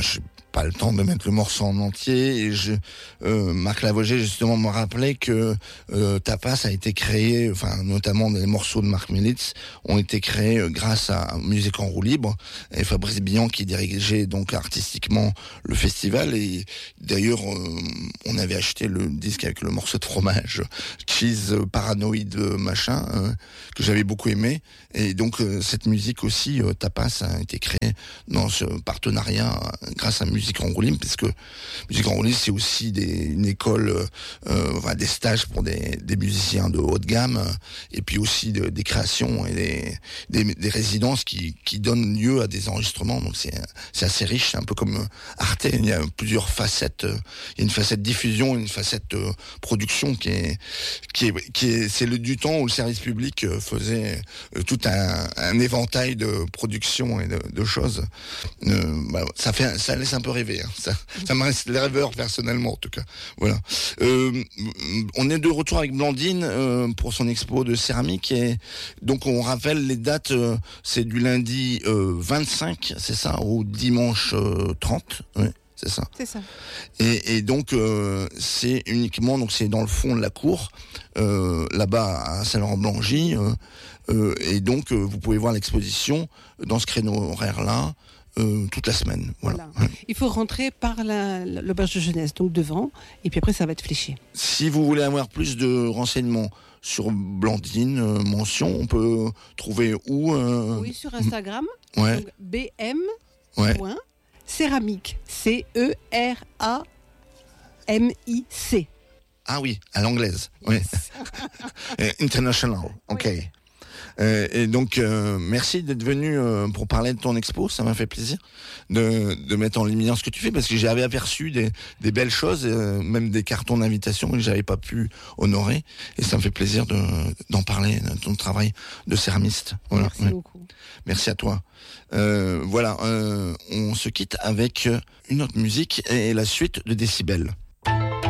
je pas le temps de mettre le morceau en entier, et Marc Lavoger justement me rappelait que Tapas a été créé, enfin notamment les morceaux de Marc Militz ont été créés grâce à Musique en roue libre, et Fabrice Billan qui dirigeait donc artistiquement le festival, et d'ailleurs on avait acheté le disque avec le morceau de fromage Cheese Paranoïde machin que j'avais beaucoup aimé, et donc cette musique aussi Tapas a été créée dans ce partenariat grâce à Musique en roue libre, parce que Musique en roue libre c'est aussi une école, des stages pour des musiciens de haut de gamme, et puis aussi des créations et des résidences qui donnent lieu à des enregistrements. Donc c'est assez riche, c'est un peu comme Arte, il y a plusieurs facettes, il y a une facette diffusion, une facette production qui est c'est du temps où le service public faisait tout un éventail de production et de choses. Ça laisse un peu rêver, hein. Ça me reste les rêveurs personnellement en tout cas. Voilà. On est de retour avec Blandine pour son expo de céramique, et donc on rappelle les dates, c'est du lundi 25, c'est ça, au dimanche 30, oui. C'est ça. C'est ça. Et donc c'est uniquement, donc c'est dans le fond de la cour, là-bas à Saint-Laurent-Blangy, et donc vous pouvez voir l'exposition dans ce créneau horaire-là toute la semaine. Voilà. Il faut rentrer par l'auberge de jeunesse, donc devant, et puis après ça va être fléché. Si vous voulez avoir plus de renseignements sur Blandine, mention, on peut trouver où Oui, sur Instagram. Ouais. Donc BM. Ouais. Céramique, CERAMIC. Ah oui, à l'anglaise. Oui. International. Ok. Oui. Et donc merci d'être venu pour parler de ton expo, ça m'a fait plaisir de mettre en lumière ce que tu fais, parce que j'avais aperçu des belles choses, même des cartons d'invitation que j'avais pas pu honorer, et ça me fait plaisir d'en parler de ton travail de céramiste. Voilà. Merci beaucoup. Merci à toi. On se quitte avec une autre musique et la suite de Décibel.